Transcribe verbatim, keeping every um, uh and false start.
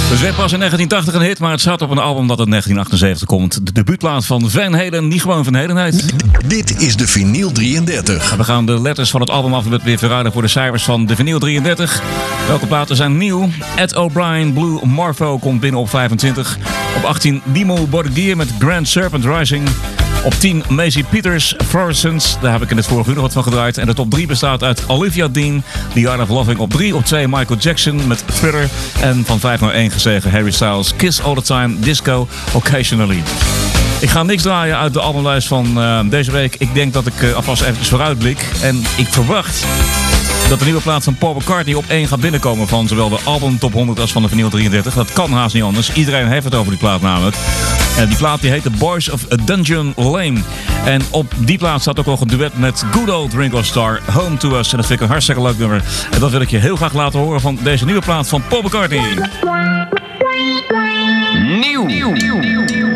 Dus werd pas in negentien tachtig een hit, maar het staat op een album dat in negentien achtenzeventig komt. De debuutplaat van Van Halen, niet gewoon Van Halen heet. Dit is de Vinyl drieëndertig. We gaan de letters van het albumalfabet weer verruilen voor de cijfers van de Vinyl drieëndertig. Welke platen zijn nieuw? Ed O'Brien, Blue Morpho komt binnen op vijfentwintig. Op achttien Dimo Borgir met Grand Serpent Rising. Op tien Maisie Peters, Fluorescence. Daar heb ik in het vorige uur nog wat van gedraaid. En de top drie bestaat uit Olivia Dean, The Art of Loving op drie. Op twee Michael Jackson met Thriller. En van vijf naar één gezegen Harry Styles, Kiss All The Time, Disco Occasionally. Ik ga niks draaien uit de albumlijst van uh, deze week. Ik denk dat ik uh, alvast eventjes vooruitblik. En ik verwacht dat de nieuwe plaat van Paul McCartney op één gaat binnenkomen van zowel de album top honderd als van de Vinyl drieëndertig. Dat kan haast niet anders. Iedereen heeft het over die plaat namelijk. En die plaat die heet The Boys of Dungeon Lane. En op die plaat staat ook nog een duet met good old Ringo Starr, Home to Us. En dat vind ik een hartstikke leuk nummer. En dat wil ik je heel graag laten horen van deze nieuwe plaat van Paul McCartney. Nieuw. Nieuw.